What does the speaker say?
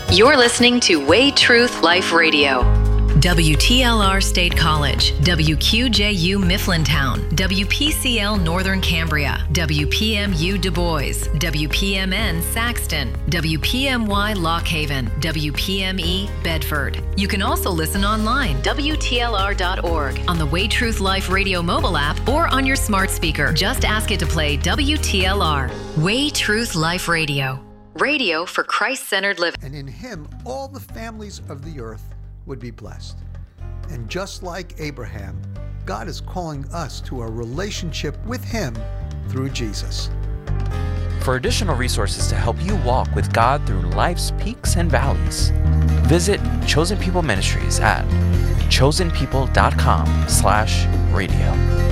You're listening to Way Truth Life Radio. WTLR State College, WQJU Mifflintown, WPCL Northern Cambria, WPMU Du Bois, WPMN Saxton, WPMY Lock Haven, WPME Bedford. You can also listen online, WTLR.org, on the Way Truth Life Radio mobile app, or on your smart speaker. Just ask it to play WTLR. Way Truth Life Radio. Radio for Christ-centered living. And in him, all the families of the earth would be blessed. And just like Abraham, God is calling us to a relationship with him through Jesus. For additional resources to help you walk with God through life's peaks and valleys, visit Chosen People Ministries at chosenpeople.com/radio.